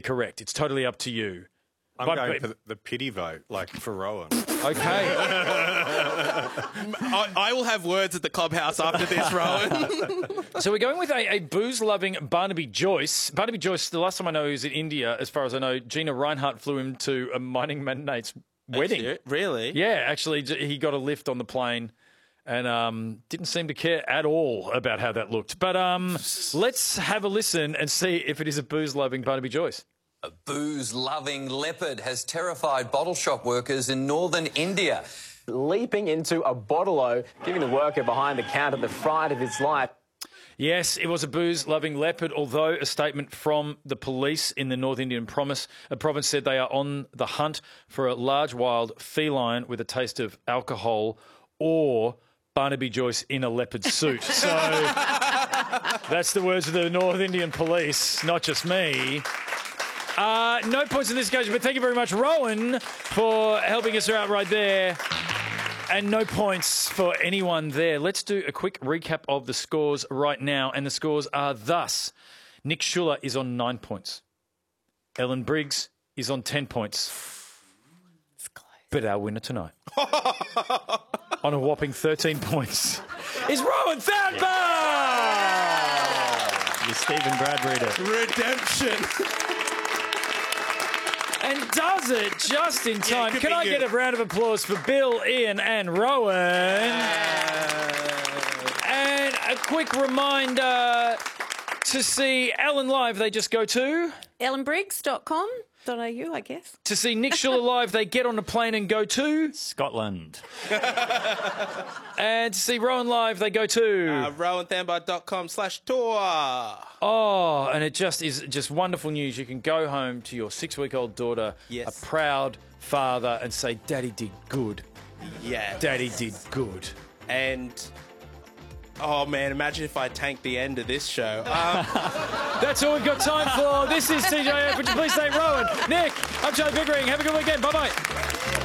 correct. It's totally up to you. I'm going for the pity vote, like for Rowan. Okay. I will have words at the clubhouse after this, Rowan. So we're going with a booze-loving Barnaby Joyce. Barnaby Joyce, the last time I know he was in India, as far as I know, Gina Reinhardt flew him to a mining magnate's wedding. Really? Yeah, actually, he got a lift on the plane and didn't seem to care at all about how that looked. But let's have a listen and see if it is a booze-loving Barnaby Joyce. A booze-loving leopard has terrified bottle shop workers in northern India. Leaping into a bottle-o, giving the worker behind the counter the fright of his life. Yes, it was a booze-loving leopard, although a statement from the police in the North Indian province said they are on the hunt for a large wild feline with a taste of alcohol or Barnaby Joyce in a leopard suit. So that's the words of the North Indian police, not just me. No points in this occasion, but thank you very much, Rowan, for helping us out right there. And no points for anyone there. Let's do a quick recap of the scores right now. And the scores are thus. Nick Schuller is on 9 points. Ellen Briggs is on 10 points. But our winner tonight, on a whopping 13 points, is Rowan Thampa! You Stephen Bradbury. Redemption. And does it just in time. Yeah, Can I get a round of applause for Bill, Ian and Rowan? And a quick reminder to see Ellen live, they just go to... ellenbriggs.com.au, I guess. To see Nick Schuller live, they get on a plane and go to... Scotland. And to see Rowan live, they go to... RowanThampa.com/tour. Oh, and it just is just wonderful news. You can go home to your 6-week-old daughter, Yes. a proud father, and say, Daddy did good. Yeah. Daddy did good. And... oh, man, imagine if I tanked the end of this show. That's all we've got time for. This is TJF. Would you please say Rowan, Nick, I'm Charlie Pickering. Have a good weekend. Bye-bye.